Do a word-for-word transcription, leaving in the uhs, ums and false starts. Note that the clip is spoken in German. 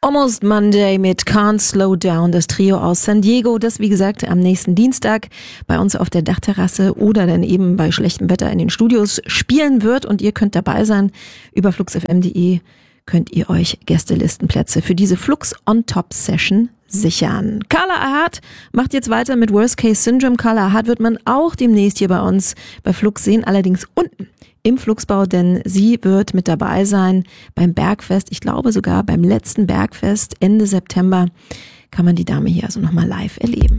Almost Monday mit Can't Slow Down, das Trio aus San Diego, das wie gesagt am nächsten Dienstag bei uns auf der Dachterrasse oder dann eben bei schlechtem Wetter in den Studios spielen wird und ihr könnt dabei sein. Über fluxfm punkt de könnt ihr euch Gästelistenplätze für diese Flux on Top Session sichern. Carla Ahad macht jetzt weiter mit Worst Case Syndrome. Carla Ahad wird man auch demnächst hier bei uns bei Flux sehen, allerdings unten im Fluxbau, denn sie wird mit dabei sein beim Bergfest. Ich glaube sogar beim letzten Bergfest Ende September kann man die Dame hier also nochmal live erleben.